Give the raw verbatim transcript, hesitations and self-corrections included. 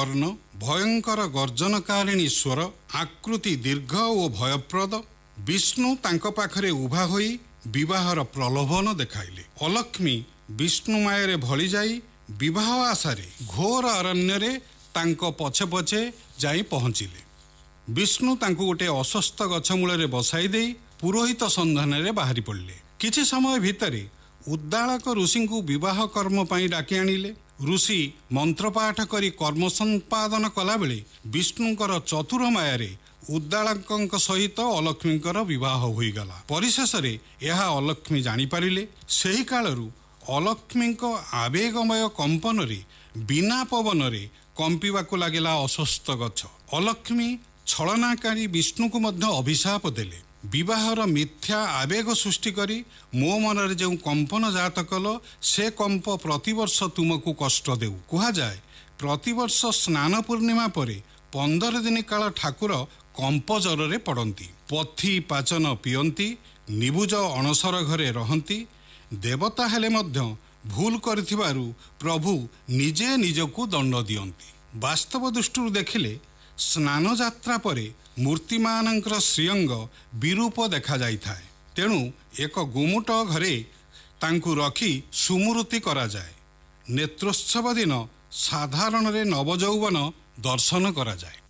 କର୍ଣ୍ଣ, ଭୟଙ୍କର ଗର୍ଜନକାରିଣୀ ସ୍ୱର, ଆକୃତି ଦୀର୍ଘ ଓ ଭୟପ୍ରଦ। ବିଷ୍ଣୁ ତାଙ୍କ ପାଖରେ ଉଭା ହୋଇ ବିବାହର ପ୍ରଲୋଭନ ଦେଖାଇଲେ। ଅଲକ୍ଷ୍ମୀ ବିଷ୍ଣୁ ମାୟାରେ ଭଳି ଯାଇ ବିବାହ ଆଶାରେ ଘୋର ଅରଣ୍ୟରେ ତାଙ୍କ ପଛେ ପଛେ ଯାଇ ପହଞ୍ଚିଲେ। ବିଷ୍ଣୁ ତାଙ୍କୁ ଗୋଟିଏ ଅଶ୍ୱସ୍ଥ ଗଛ ମୂଳରେ ବସାଇ ଦେଇ ପୁରୋହିତ ସନ୍ଧାନରେ ବାହାରି ପଡ଼ିଲେ। କିଛି ସମୟ ଭିତରେ ଉଦ୍ଦାଳକ ଋଷିଙ୍କୁ ବିବାହ କର୍ମ ପାଇଁ ଡାକି ଆଣିଲେ। ଋଷି ମନ୍ତ୍ରପାଠ କରି କର୍ମ ସମ୍ପାଦନ କଲାବେଳେ ବିଷ୍ଣୁଙ୍କର ଚତୁର ମାୟାରେ ଉଦ୍ଦାଳକଙ୍କ ସହିତ ଅଲକ୍ଷ୍ମୀଙ୍କର ବିବାହ ହୋଇଗଲା। ପରିଶେଷରେ ଏହା ଅଲକ୍ଷ୍ମୀ ଜାଣିପାରିଲେ। ସେହି କାଳରୁ ଅଲକ୍ଷ୍ମୀଙ୍କ ଆବେଗମୟ କମ୍ପନରେ ବିନା ପବନରେ କମ୍ପିବାକୁ ଲାଗିଲା ଅଶ୍ୱସ୍ଥ ଗଛ। ଅଲକ୍ଷ୍ମୀ ଛଳନାକାରୀ ବିଷ୍ଣୁଙ୍କୁ ମଧ୍ୟ ଅଭିଶାପ ଦେଲେ। ବିବାହର ମିଥ୍ୟା ଆବେଗ ସୃଷ୍ଟି କରି ମୋ ମନରେ ଯେଉଁ କମ୍ପନ ଜାତ କଲ, ସେ କମ୍ପ ପ୍ରତିବର୍ଷ ତୁମକୁ କଷ୍ଟ ଦେଉ। କୁହାଯାଏ ପ୍ରତିବର୍ଷ ସ୍ନାନ ପୂର୍ଣ୍ଣିମା ପରେ ପନ୍ଦର ଦିନ କାଳ ଠାକୁର କମ୍ପ ଜ୍ୱରରେ ପଡ଼ନ୍ତି। ପଥି ପାଚନ ପିଅନ୍ତି, ନିବୁଜ ଅଣସର ଘରେ ରହନ୍ତି। ଦେବତା ହେଲେ ମଧ୍ୟ ଭୁଲ କରିଥିବାରୁ ପ୍ରଭୁ ନିଜେ ନିଜକୁ ଦଣ୍ଡ ଦିଅନ୍ତି। ବାସ୍ତବ ଦୃଷ୍ଟିରୁ ଦେଖିଲେ ସ୍ନାନ ଯାତ୍ରା ପରେ ମୂର୍ତ୍ତିମାନଙ୍କର ଶ୍ରୀଅଙ୍ଗ ବିରୂପ ଦେଖାଯାଇଥାଏ। ତେଣୁ ଏକ ଗୁମୁଟ ଘରେ ତାଙ୍କୁ ରଖି ସୁମୂର୍ତ୍ତି କରାଯାଏ। ନେତ୍ରୋତ୍ସବ ଦିନ ସାଧାରଣରେ ନବଯୌବନ ଦର୍ଶନ କରାଯାଏ।